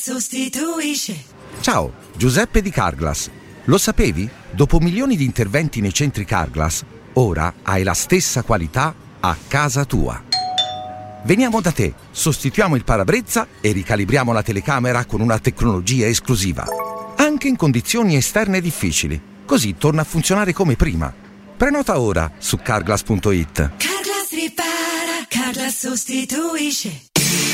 sostituisce. Ciao, Giuseppe di Carglass. Lo sapevi? Dopo milioni di interventi nei centri Carglass, ora hai la stessa qualità a casa tua. Veniamo da te, sostituiamo il parabrezza e ricalibriamo la telecamera con una tecnologia esclusiva. Anche in condizioni esterne difficili. Così torna a funzionare come prima. Prenota ora su Carglass.it. Carglass ripara, Carglass sostituisce.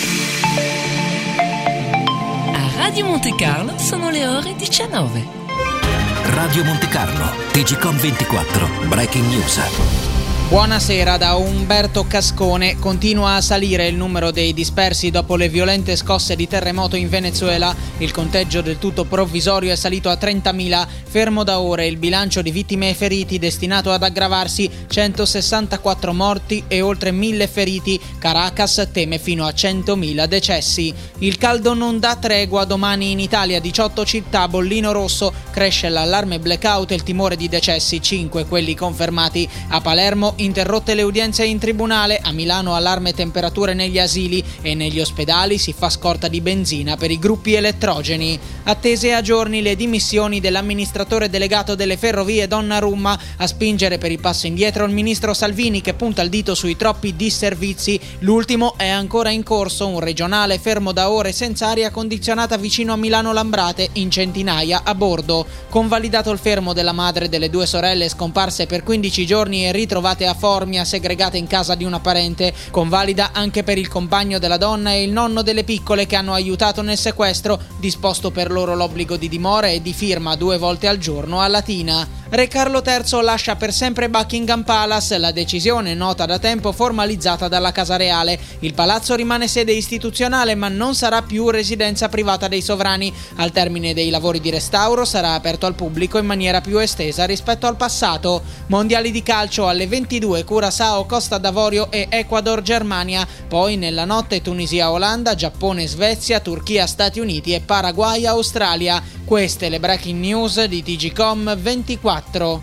A Radio Monte Carlo sono le ore 19. Radio Monte Carlo, TGcom 24, Breaking News. Buonasera da Umberto Cascone. Continua a salire il numero dei dispersi dopo le violente scosse di terremoto in Venezuela. Il conteggio del tutto provvisorio è salito a 30.000. Fermo da ore il bilancio di vittime e feriti, destinato ad aggravarsi: 164 morti e oltre 1.000 feriti. Caracas teme fino a 100.000 decessi. Il caldo non dà tregua. Domani in Italia 18 città, bollino rosso. Cresce l'allarme blackout e il timore di decessi, 5 quelli confermati. A Palermo interrotte le udienze in tribunale, a Milano allarme temperature negli asili e negli ospedali si fa scorta di benzina per i gruppi elettrogeni. Attese a giorni le dimissioni dell'amministratore delegato delle ferrovie Donnarumma. A spingere per il passo indietro il ministro Salvini, che punta il dito sui troppi disservizi. L'ultimo è ancora in corso, un regionale fermo da ore senza aria condizionata vicino a Milano Lambrate, in centinaia a bordo. Convalidato il fermo della madre delle due sorelle scomparse per 15 giorni e ritrovate a Formia, segregate in casa di una parente. Convalida anche per il compagno della donna e il nonno delle piccole che hanno aiutato nel sequestro, disposto per loro l'obbligo di dimora e di firma 2 volte al giorno a Latina. Re Carlo III lascia per sempre Buckingham Palace, la decisione nota da tempo formalizzata dalla Casa Reale. Il palazzo rimane sede istituzionale ma non sarà più residenza privata dei sovrani. Al termine dei lavori di restauro sarà aperto al pubblico in maniera più estesa rispetto al passato. Mondiali di calcio alle 22, Curaçao, Costa d'Avorio e Ecuador Germania. Poi nella notte Tunisia Olanda, Giappone Svezia, Turchia Stati Uniti e Paraguay Australia. Queste le breaking news di TGcom 24. Carglass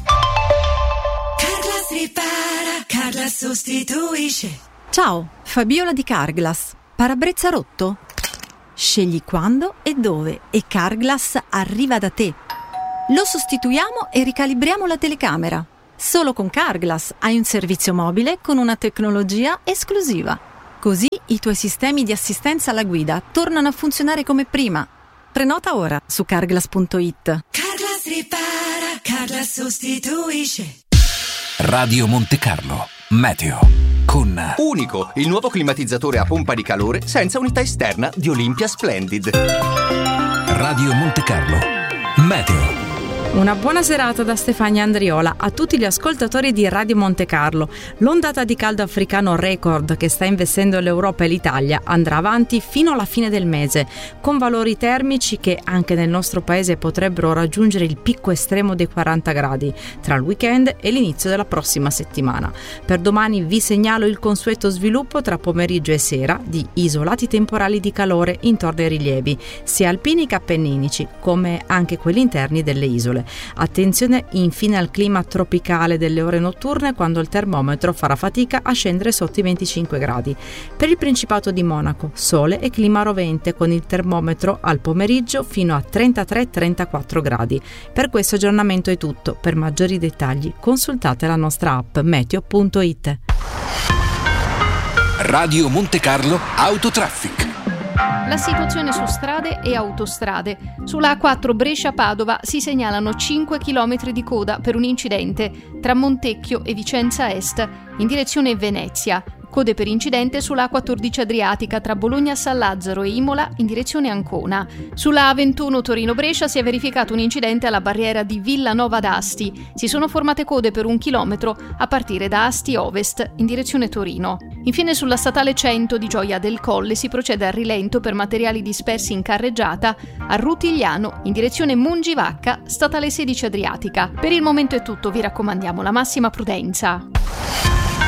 ripara, Carglass sostituisce. Ciao, Fabiola di Carglass. Parabrezza rotto? Scegli quando e dove e Carglass arriva da te. Lo sostituiamo e ricalibriamo la telecamera. Solo con Carglass hai un servizio mobile con una tecnologia esclusiva. Così i tuoi sistemi di assistenza alla guida tornano a funzionare come prima. Prenota ora su Carglass.it. Carglass ripara, Carglass sostituisce. Radio Monte Carlo, Meteo. Con Unico, il nuovo climatizzatore a pompa di calore senza unità esterna di Olympia Splendid. Radio Monte Carlo, Meteo. Una buona serata da Stefania Andriola a tutti gli ascoltatori di Radio Monte Carlo. L'ondata di caldo africano record che sta investendo l'Europa e l'Italia andrà avanti fino alla fine del mese, con valori termici che anche nel nostro paese potrebbero raggiungere il picco estremo dei 40 gradi tra il weekend e l'inizio della prossima settimana. Per domani vi segnalo il consueto sviluppo tra pomeriggio e sera di isolati temporali di calore intorno ai rilievi, sia alpini che appenninici, come anche quelli interni delle isole. Attenzione infine al clima tropicale delle ore notturne, quando il termometro farà fatica a scendere sotto i 25 gradi. Per il Principato di Monaco, sole e clima rovente, con il termometro al pomeriggio fino a 33-34 gradi. Per questo aggiornamento è tutto. Per maggiori dettagli consultate la nostra app meteo.it. Radio Monte Carlo Autotraffic. La situazione su strade e autostrade. Sulla A4 Brescia-Padova si segnalano 5 km di coda per un incidente tra Montecchio e Vicenza Est in direzione Venezia. Code per incidente sulla A14 Adriatica tra Bologna-San Lazzaro e Imola in direzione Ancona. Sulla A21 Torino-Brescia si è verificato un incidente alla barriera di Villanova d'Asti. Si sono formate code per 1 chilometro a partire da Asti Ovest in direzione Torino. Infine sulla statale 100 di Gioia del Colle si procede al rilento per materiali dispersi in carreggiata a Rutigliano in direzione Mungivacca, statale 16 Adriatica. Per il momento è tutto, vi raccomandiamo la massima prudenza.